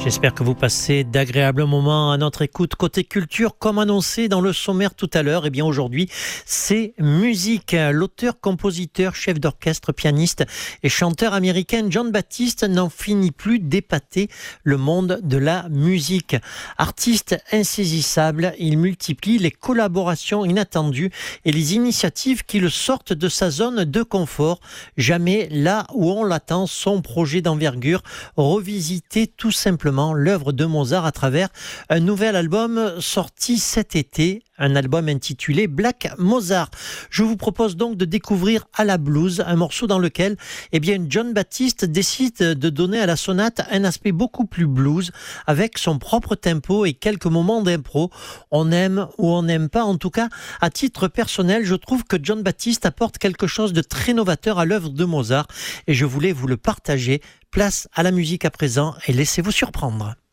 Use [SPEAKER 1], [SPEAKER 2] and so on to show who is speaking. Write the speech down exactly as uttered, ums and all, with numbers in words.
[SPEAKER 1] J'espère que vous passez d'agréables moments à notre écoute. Côté culture, comme annoncé dans le sommaire tout à l'heure, et eh bien aujourd'hui, c'est musique. L'auteur, compositeur, chef d'orchestre, pianiste et chanteur américain Jon Batiste n'en finit plus d'épater le monde de la musique. Artiste insaisissable, il multiplie les collaborations inattendues et les initiatives qui le sortent de sa zone de confort. Jamais là où on l'attend, son projet d'envergure, revisiter tout simplement l'œuvre de Mozart à travers un nouvel album sorti cet été, un album intitulé Black Mozart. Je vous propose donc de découvrir à la blues, un morceau dans lequel eh bien, Jon Batiste décide de donner à la sonate un aspect beaucoup plus blues, avec son propre tempo et quelques moments d'impro. On aime ou on n'aime pas, en tout cas, à titre personnel, je trouve que Jon Batiste apporte quelque chose de très novateur à l'œuvre de Mozart et je voulais vous le partager. Place à la musique à présent et laissez-vous surprendre.